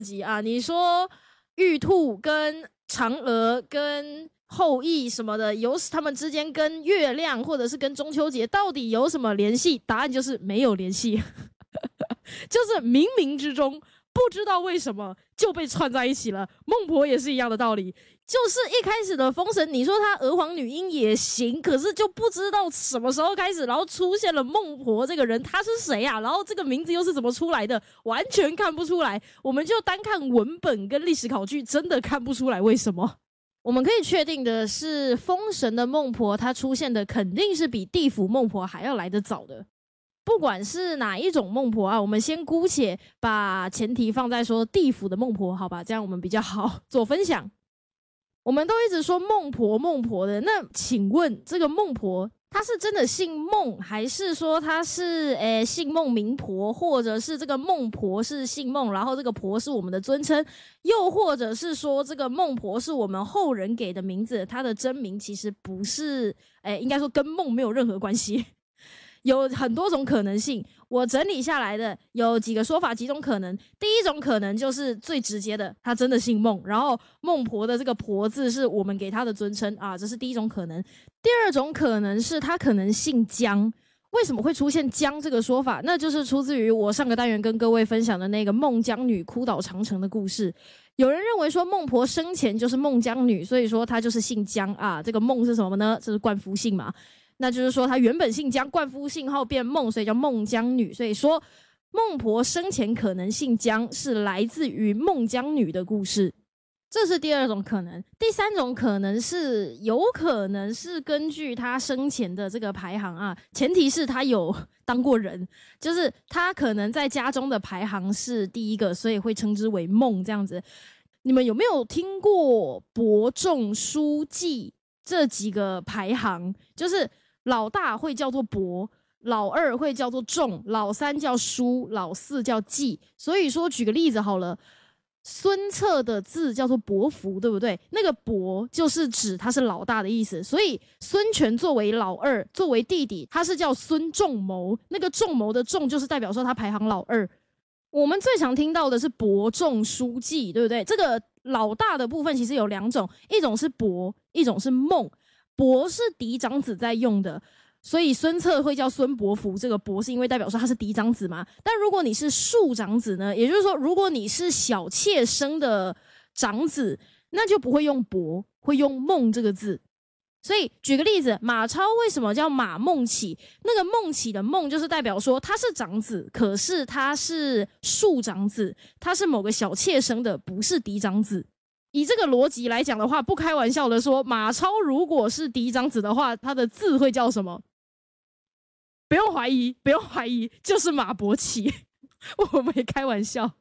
集啊，你说玉兔跟嫦娥跟后羿什么的，他们之间跟月亮或者是跟中秋节到底有什么联系？答案就是没有联系，就是冥冥之中不知道为什么就被串在一起了。孟婆也是一样的道理，就是一开始的封神，你说她娥皇女英也行，可是就不知道什么时候开始，然后出现了孟婆这个人，她是谁啊？然后这个名字又是怎么出来的？完全看不出来。我们就单看文本跟历史考据，真的看不出来为什么。我们可以确定的是，封神的孟婆她出现的肯定是比地府孟婆还要来得早的。不管是哪一种孟婆啊，我们先姑且把前提放在说地府的孟婆，好吧，这样我们比较好做分享。我们都一直说孟婆孟婆的，那请问这个孟婆她是真的姓孟，还是说她是姓孟名婆，或者是这个孟婆是姓孟，然后这个婆是我们的尊称，又或者是说这个孟婆是我们后人给的名字，她的真名其实不是应该说跟孟没有任何关系。有很多种可能性，我整理下来的有几个说法，几种可能。第一种可能就是最直接的，他真的姓孟，然后孟婆的这个婆字是我们给他的尊称啊，这是第一种可能。第二种可能是他可能姓姜。为什么会出现姜这个说法？那就是出自于我上个单元跟各位分享的那个孟姜女哭倒长城的故事。有人认为说孟婆生前就是孟姜女，所以说她就是姓姜啊。这个孟是什么呢？这是冠夫姓嘛。那就是说她原本姓姜，冠夫姓后变孟，所以叫孟姜女。所以说孟婆生前可能姓姜是来自于孟姜女的故事，这是第二种可能。第三种可能是有可能是根据她生前的这个排行啊，前提是她有当过人，就是她可能在家中的排行是第一个，所以会称之为孟这样子。你们有没有听过伯仲叔季这几个排行？就是老大会叫做伯，老二会叫做仲，老三叫叔，老四叫季。所以说举个例子好了，孙策的字叫做伯符，对不对？那个伯就是指他是老大的意思，所以孙权作为老二，作为弟弟，他是叫孙仲谋，那个仲谋的仲就是代表说他排行老二。我们最常听到的是伯仲叔季，对不对？这个老大的部分其实有两种，一种是伯，一种是孟。伯是嫡长子在用的，所以孙策会叫孙伯符，这个伯是因为代表说他是嫡长子嘛。但如果你是庶长子呢，也就是说如果你是小妾生的长子，那就不会用伯，会用孟这个字。所以举个例子，马超为什么叫马孟起？那个孟起的孟就是代表说他是长子，可是他是庶长子，他是某个小妾生的，不是嫡长子。以这个逻辑来讲的话，不开玩笑的说，马超如果是嫡长子的话，他的字会叫什么？不用怀疑，不用怀疑，就是马伯起。我没开玩笑，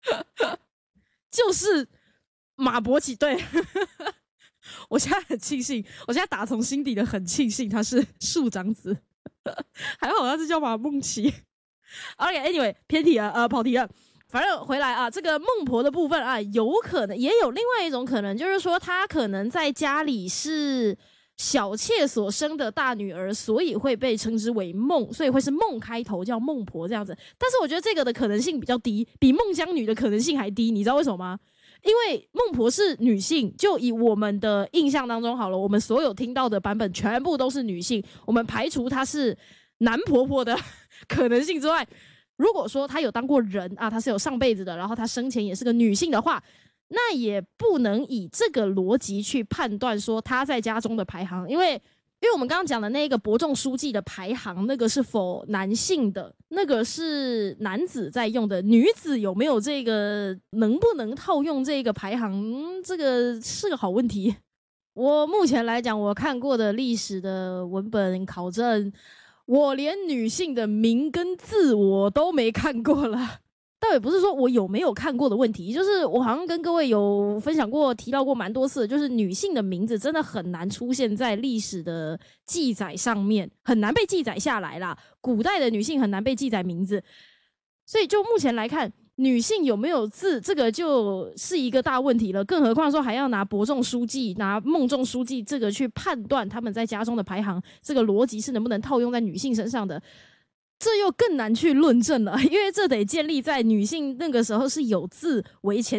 就是马伯起。对，我现在很庆幸，我现在打从心底的很庆幸他是庶长子，还好他是叫马孟起。OK，anyway， 偏题了，跑题了。反正回来啊，这个孟婆的部分啊，有可能也有另外一种可能，就是说她可能在家里是小妾所生的大女儿，所以会被称之为孟，所以会是孟开头叫孟婆这样子。但是我觉得这个的可能性比较低，比孟姜女的可能性还低，你知道为什么吗？因为孟婆是女性，就以我们的印象当中好了，我们所有听到的版本全部都是女性，我们排除她是男婆婆的可能性之外，如果说她有当过人啊，她是有上辈子的，然后她生前也是个女性的话，那也不能以这个逻辑去判断说她在家中的排行，因为我们刚刚讲的那个伯仲叔季的排行，那个是否男性的，那个是男子在用的，女子有没有这个，能不能套用这个排行，这个是个好问题。我目前来讲，我看过的历史的文本考证，我连女性的名跟字我都没看过了。倒也不是说我有没有看过的问题，就是我好像跟各位有分享过提到过蛮多次，就是女性的名字真的很难出现在历史的记载上面，很难被记载下来啦。古代的女性很难被记载名字，所以就目前来看，女性有没有字这个就是一个大问题了，更何况说还要拿伯仲叔季拿孟仲叔季这个去判断他们在家中的排行，这个逻辑是能不能套用在女性身上的。 这又更难去论证了，因为这得建立在女性那个时候是有字为前